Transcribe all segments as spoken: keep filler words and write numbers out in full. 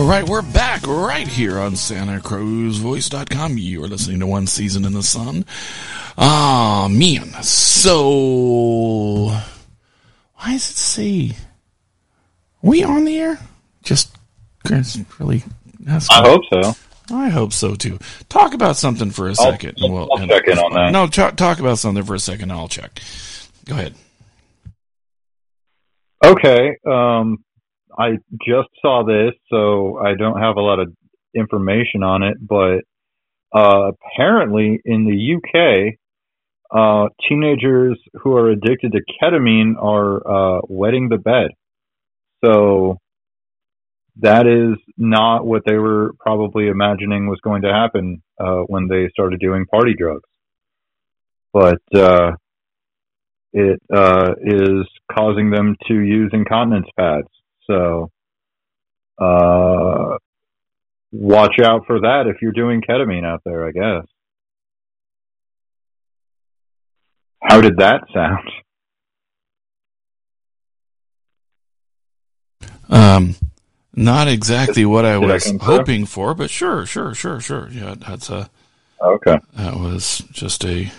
right, we're back right here on Santa Cruz Voice dot com. You are listening to One Season in the Sun. Ah, man. So, why does it say, are we on the air? Just, really asking. I hope so. I hope so, too. Talk about something for a second. I'll, and we'll, I'll and, check in on that. No, ch- talk about something for a second, and I'll check. Go ahead. Okay. Um, I just saw this, so I don't have a lot of information on it, but uh, apparently in the U K, uh, teenagers who are addicted to ketamine are uh, wetting the bed. So that is not what they were probably imagining was going to happen uh, when they started doing party drugs. But uh, it uh, is causing them to use incontinence pads. So uh, watch out for that if you're doing ketamine out there, I guess. How did that sound? Um, not exactly what I Did was I hoping for, but sure, sure, sure, sure. Yeah, that's a. Okay. That was just a.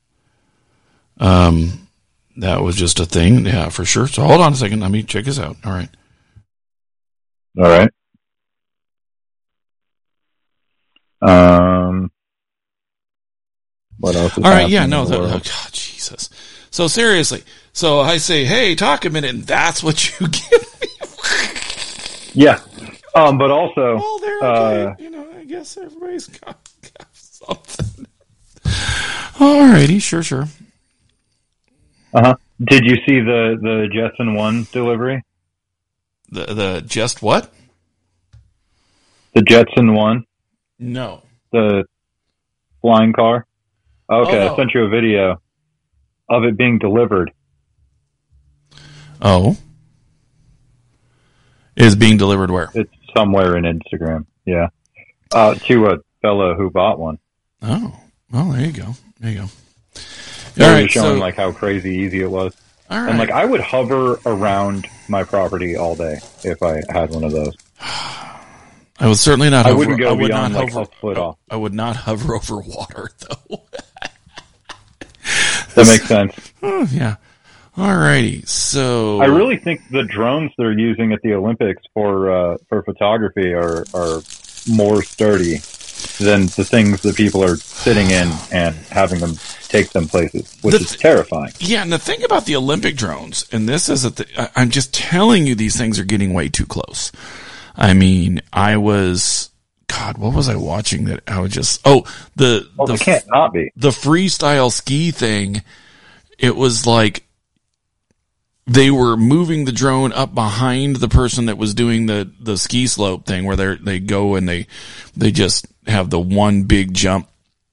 Um, that was just a thing. Yeah, for sure. So hold on a second. Let me check this out. All right. All right. Um. What else is All right. Yeah. happening No. in the The, oh, world? God, Jesus. So seriously. So I say, hey, talk a minute, and that's what you give me. Yeah. Um. But also. Well, there. Uh, Okay. You know, I guess everybody's got, got something. All righty. Sure. Sure. Uh huh. Did you see the the Jetson One delivery? The the just what? The Jetson One, No. the flying car. Okay, Oh, no. I sent you a video of it being delivered. Oh. Is being delivered where? It's somewhere in Instagram. Yeah, uh, to a fellow who bought one. Oh. Well, there you go. There you go. They All were right, showing so, like how crazy easy it was. all right. And like I would hover around my property all day if I had one of those. I would certainly not I hover. wouldn't go I would beyond not like hover, a foot off. I would not hover over water, though. That makes sense. Oh, yeah. All righty. So I really think the drones they're using at the Olympics for uh, for photography are are more sturdy than the things that people are sitting in and having them take them places, which The is terrifying. Yeah, and the thing about the Olympic drones, and this is, a th- I- I'm just telling you, these things are getting way too close. I mean, I was, God, what was I watching that I was just, oh, the, Well, the, it can't not be. the freestyle ski thing, it was like they were moving the drone up behind the person that was doing the, the ski slope thing where they they go and they, they just have the one big jump.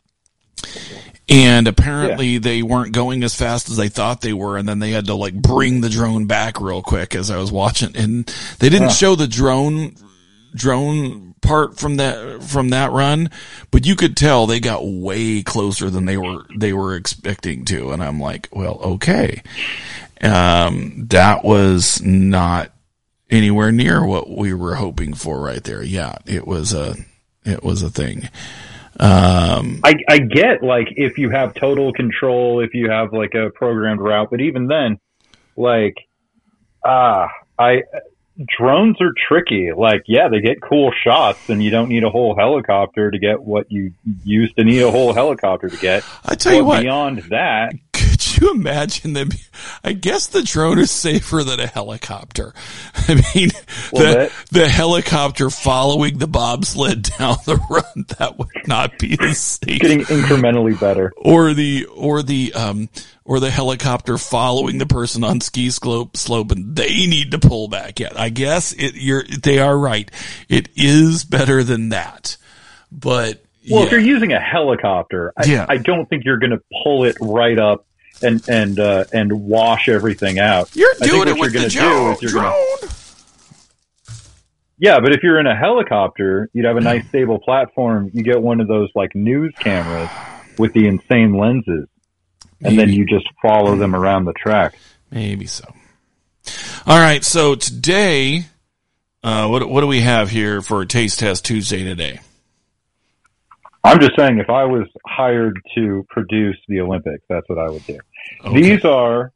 And apparently Yeah. they weren't going as fast as they thought they were, and then they had to like bring the drone back real quick as I was watching. And they didn't Yeah. show the drone drone part from that from that run, but you could tell they got way closer than they were they were expecting to. And I'm like, well, okay, um, that was not anywhere near what we were hoping for right there. Yeah, it was a it was a thing. Um, I, I get like if you have total control, if you have like a programmed route, but even then, like, ah, I drones are tricky. Like, yeah, they get cool shots, and you don't need a whole helicopter to get what you used to need a whole helicopter to get. I tell you But what, beyond that, could you imagine them? I guess the drone is safer than a helicopter. I mean, Well, the, that- the helicopter following the bobsled down the run, that would not be as safe. getting incrementally better. Or the, or the, um, or the helicopter following the person on ski slope, slope and they need to pull back. Yeah, I guess it, you're, they are right. It is better than that. But, Well, yeah. if you're using a helicopter, I, Yeah. I don't think you're going to pull it right up and and uh, and wash everything out. You're I doing think it what with you're the gonna drone. do is you're gonna, drone. yeah, but if you're in a helicopter, you'd have a nice stable platform. You get one of those like news cameras with the insane lenses, and then Maybe. you just follow them around the track. Maybe so. All right. So today, Uh, what what do we have here for Taste Test Tuesday today? I'm just saying, if I was hired to produce the Olympics, that's what I would do. Okay. These are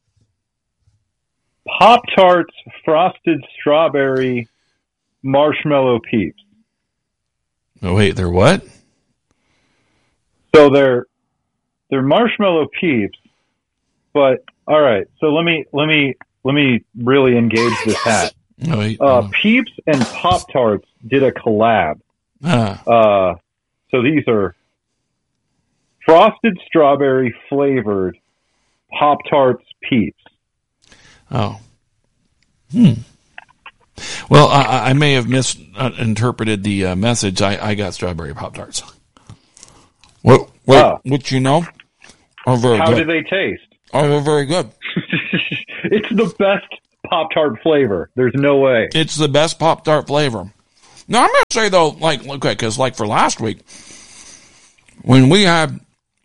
Pop-Tarts Frosted Strawberry Marshmallow Peeps. Oh wait, they're what? So they're they're marshmallow Peeps, but all right. So let me let me let me really engage this hat. Oh, wait, uh, oh. Peeps and Pop-Tarts did a collab. Ah. Uh, so these are frosted strawberry flavored Pop-Tarts Peeps. Oh. Hmm. Well, I, I may have misinterpreted the uh, message. I, I got strawberry Pop-Tarts. What? Wait, Ah. what you know? Oh, very How good. do they taste? Oh, they're very good. It's the best Pop-Tart flavor. There's no way. It's the best Pop-Tart flavor. Now, I'm going to say, though, like, okay, because, like, for last week, when we had,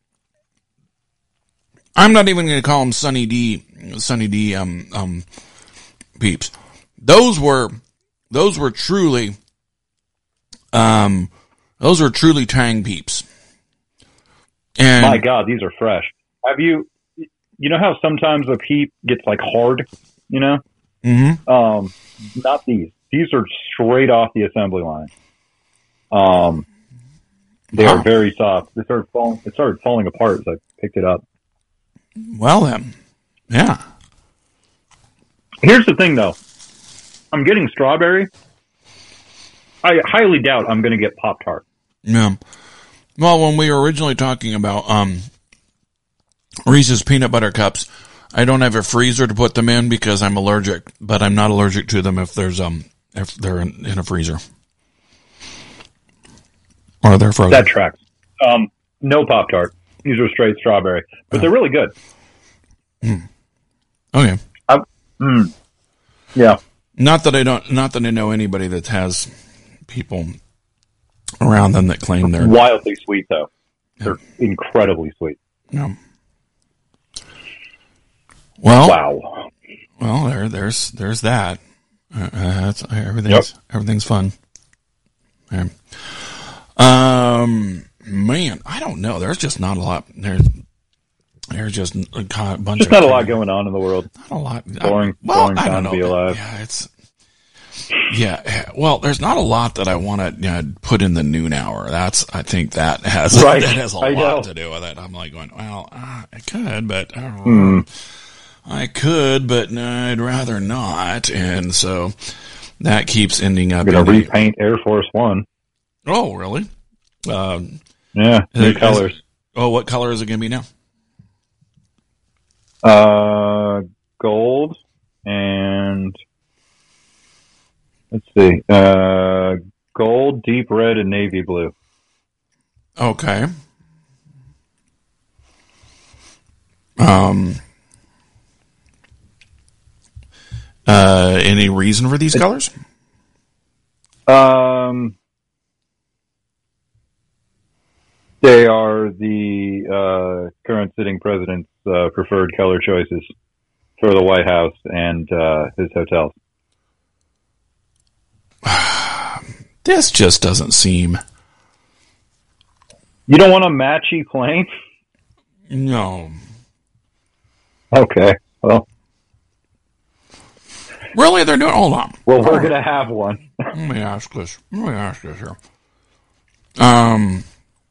I'm not even going to call them Sunny D, Sunny D, um, um, Peeps. Those were, those were truly, um, those were truly Tang Peeps. And My God, these are fresh. Have you, you know how sometimes a peep gets like hard, you know? Mm-hmm. Um, not these. These are straight off the assembly line. Um, they Wow. are very soft. It started falling. It started falling apart as I picked it up. Well then, yeah. Here's the thing, though. I'm getting strawberry. I highly doubt I'm going to get Pop-Tart. Yeah. Well, when we were originally talking about um, Reese's peanut butter cups, I don't have a freezer to put them in because I'm allergic, but I'm not allergic to them if there's um if they're in, in a freezer or they're frozen. That tracks. Um, no Pop-Tart. These are straight strawberry, but Oh. they're really good. Mm. Okay. Um, mm, yeah. Not that I don't. Not that I know anybody that has people around them that claim they're. Wildly sweet, though. They're incredibly sweet. No. Well. Wow. Well, there, there's, there's that. Uh, that's everything's, Yep. everything's fun. Okay. Um, man, I don't know. There's just not a lot. There's, there's just a co- bunch Just of not a lot going on in the world. Not a lot. Boring, I, well, boring I don't time know. to be alive. Yeah, it's. Yeah, well, there's not a lot that I want to you know, put in the noon hour. That's, I think that has Right. that has a I lot know. to do with it. I'm like going, well, uh, I could, but I don't Hmm. know. I could, but no, I'd rather not. And so that keeps ending up I'm going to in a- repaint Air Force One. Oh, really? Um, Yeah, new is- colors. oh, what color is it going to be now? Uh, gold and let's see, uh, gold, deep red, and navy blue. Okay. Um. Uh, any reason for these colors? Um, they are the uh, current sitting president's uh, preferred color choices for the White House and uh, his hotels. This just doesn't seem. You don't want a matchy plane? No. Okay. Well, Really, they're doing. Hold on. well, we're Hold on. gonna have one. Let me ask this. Let me ask this here. Um.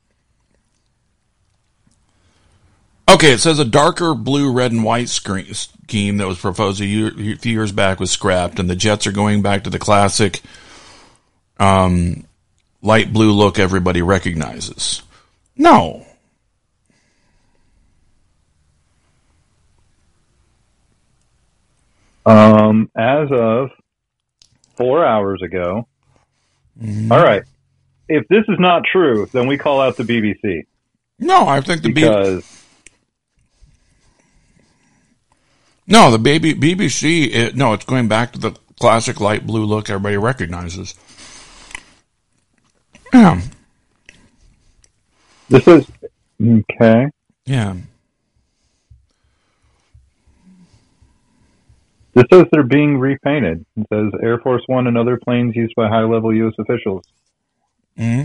Okay, it says a darker blue, red, and white screen, scheme that was proposed a, year, a few years back was scrapped, and the Jets are going back to the classic um, light blue look everybody recognizes. No. Um, as of four hours ago. Mm-hmm. All right. If this is not true, then we call out the B B C No, I think the B- because no the baby B B C. It, no, it's going back to the classic light blue look everybody recognizes. Yeah, this is okay. yeah. This says they're being repainted. It says Air Force One and other planes used by high-level U S officials. Mm-hmm.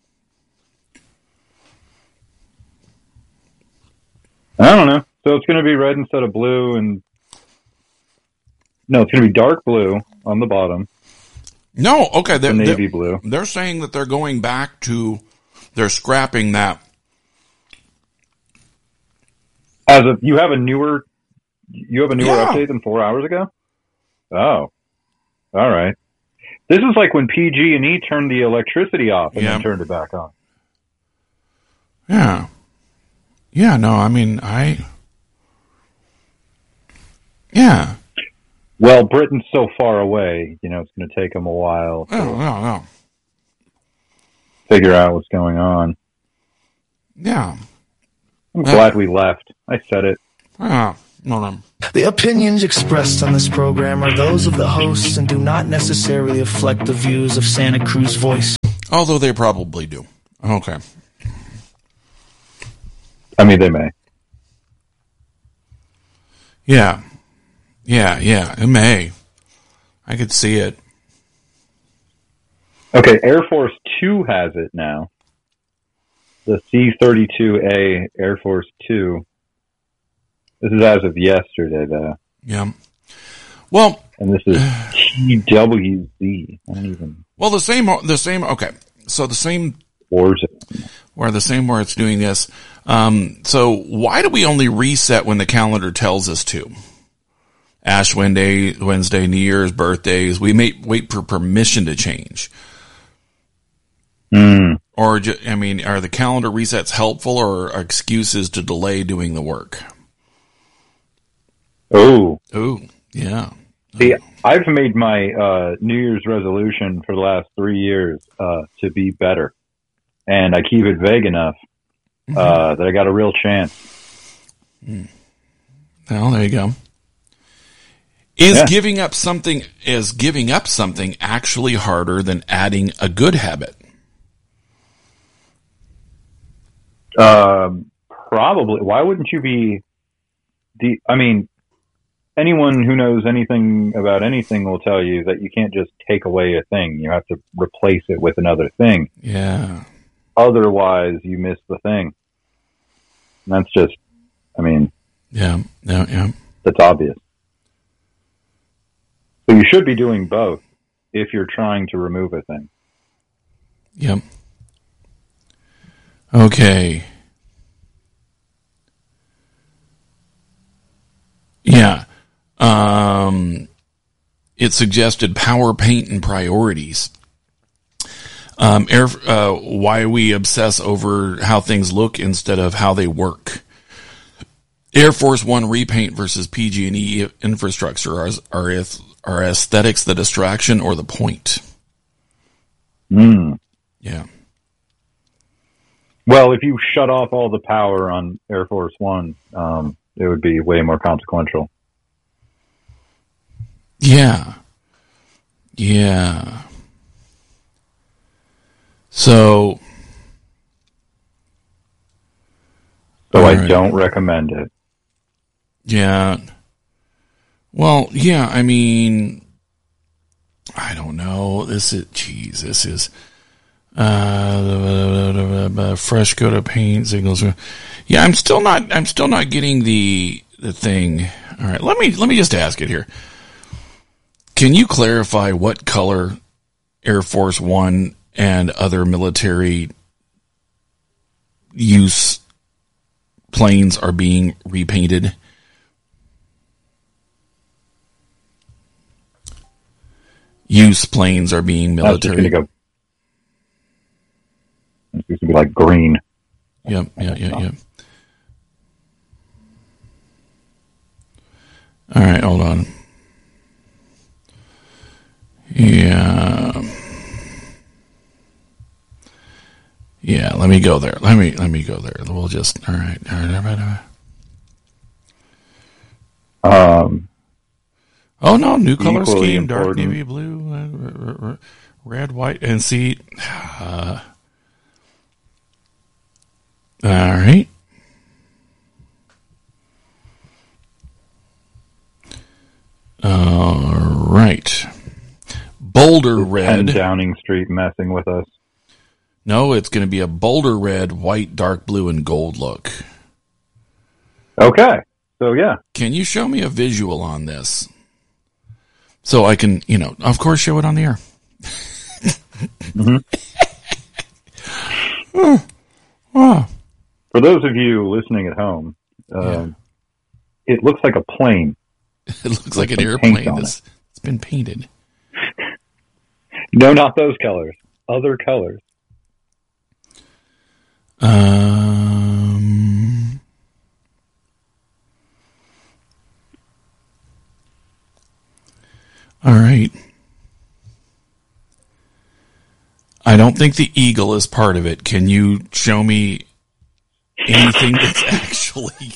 I don't know. So it's going to be red instead of blue, and no, it's going to be dark blue on the bottom. No, okay, they're, the navy they're, blue. They're saying that they're going back to, they're scrapping that. As of you have a newer, you have a newer Yeah. update than four hours ago. Oh, all right. This is like when P G and E turned the electricity off and Yeah. then turned it back on. Yeah. Yeah, no, I mean, I, yeah. Well, Britain's so far away, you know, it's going to take them a while to Oh, no, no. figure out what's going on. Yeah. I'm Uh, glad we left. I said it. Yeah. No, no. The opinions expressed on this program are those of the hosts and do not necessarily reflect the views of Santa Cruz Voice. Although they probably do. Okay. I mean, they may. Yeah. Yeah, yeah, it may. I could see it. Okay, Air Force Two has it now. The C thirty-two A Air Force Two. This is as of yesterday, though. Yeah. Well, And this is T W Z. I don't even... well, the same, the same, okay. So the same, Warzone. where the same where it's doing this. Um, so why do we only reset when the calendar tells us to? Ash Wednesday, Wednesday, New Year's, birthdays. We may wait for permission to change. Mm. Or, ju- I mean, are the calendar resets helpful or are excuses to delay doing the work? Oh. Oh, yeah. See, I've made my uh, New Year's resolution for the last three years uh, to be better. And I keep it vague enough uh, mm-hmm. that I got a real chance. Mm. Well, there you go. Is yeah. giving up something is giving up something actually harder than adding a good habit? Um, probably. Why wouldn't you be? The I mean, anyone who knows anything about anything will tell you that you can't just take away a thing. You have to replace it with another thing. Yeah. Otherwise, you miss the thing. And that's just. I mean. Yeah. Yeah. Yeah. That's obvious. So you should be doing both if you're trying to remove a thing. Yep. Okay. Yeah. Um, it suggested power, paint, and priorities. Um, air, uh, why we obsess over how things look instead of how they work. Air Force One repaint versus P G and E infrastructure are, are, are aesthetics the distraction or the point? Mm. Yeah. Well, if you shut off all the power on Air Force One, um, it would be way more consequential. Yeah. Yeah. So. So I right. don't recommend it. Yeah. Well, yeah, I mean, I don't know. This is, geez, this is, uh, fresh coat of paint signals. Yeah, I'm still not, I'm still not getting the, the thing. All right. Let me, let me just ask it here. Can you clarify what color Air Force One and other military use planes are being repainted? Use planes are being military. That's just going to be like green. Yep, yeah, yeah, yeah. All right, hold on. Yeah. Yeah, let me go there. Let me let me go there. We'll just all right. All right, all right, all right. Um Oh no, new color scheme, important. dark navy blue, uh, red, white, and see. Uh, all right. Boulder ten red. Downing Street messing with us. No, it's going to be a Boulder red, white, dark blue, and gold look. Okay. So, yeah. Can you show me a visual on this? So I can, you know, of course, show it on the air. Mm-hmm. oh. Oh. For those of you listening at home, um, yeah. it looks like a plane. It looks like an airplane that's it. It's been painted. No, not those colors. Other colors. Um. All right. I don't think the eagle is part of it. Can you show me anything that's actually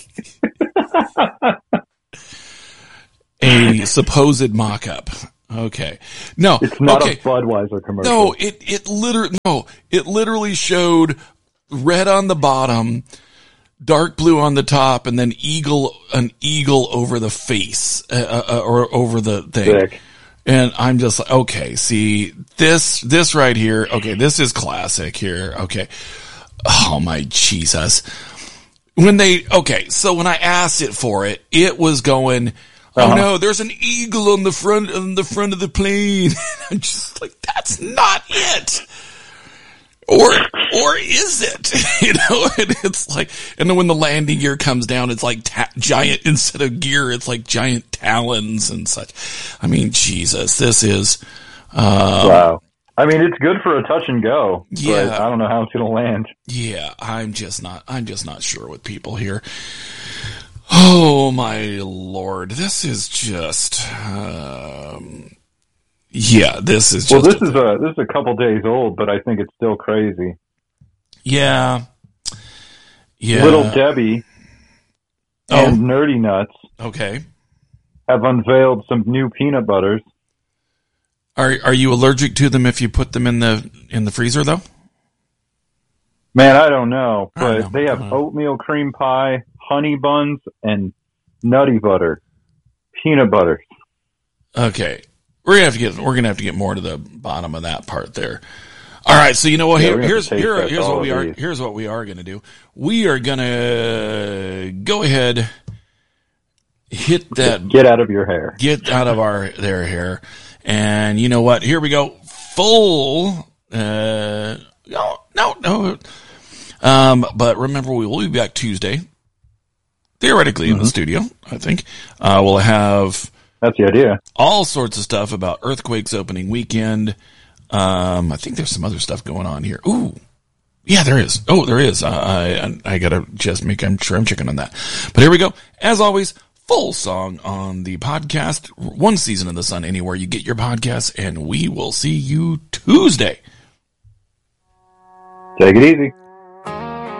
a supposed mock-up? Okay. No. It's not okay. a Budweiser commercial. No, it, it literally, no, it literally showed red on the bottom, dark blue on the top, and then eagle, an eagle over the face, uh, uh, or over the thing. Sick. And I'm just like, okay, see, this, this right here, okay, this is classic here, okay. Oh my Jesus. When they, okay, so when I asked it for it, it was going, oh uh-huh. no, there's an eagle on the front, on the front of the plane. I'm just like, that's not it. Or, or is it? You know, and it's like, and then when the landing gear comes down, it's like ta- giant, instead of gear, it's like giant talons and such. I mean, Jesus, this is, uh, wow. I mean, it's good for a touch and go, yeah, but I don't know how it's going to land. Yeah, I'm just not, I'm just not sure with people here. Oh my Lord, this is just, um, yeah, this is just. Well, this is a this is a couple days old, but I think it's still crazy. Yeah, yeah. Little Debbie oh. and Nerdy Nuts, okay, have unveiled some new peanut butters. Are are you allergic to them if you put them in the in the freezer though? Man, I don't know, but don't know. they have oatmeal cream pie, honey buns, and nutty butter, peanut butter. Okay. We're gonna have to get we're gonna have to get more to the bottom of that part there. All right, so you know what? Yeah, Here, here's here, here's what we are. These. Here's what we are gonna do. We are gonna go ahead, hit that. Get out of your hair. Get out of our their hair, and you know what? Here we go. Full. Uh, no, no, no. Um, but remember, we will be back Tuesday. Theoretically, mm-hmm. in the studio, I think uh, we'll have. That's the idea. All sorts of stuff about Earthquakes opening weekend. Um, I think there's some other stuff going on here. Ooh, yeah, there is. Oh, there is. Uh, I I gotta just make I'm sure I'm checking on that. But here we go. As always, full song on the podcast. One Season in the Sun anywhere you get your podcasts, and we will see you Tuesday. Take it easy.